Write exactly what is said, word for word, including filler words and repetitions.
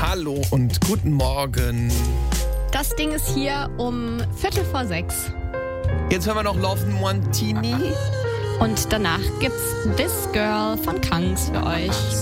Hallo und guten Morgen. Das Ding ist hier um Viertel vor sechs. Jetzt hören wir noch Love Montini. Und danach gibt's This Girl von Kangs für euch.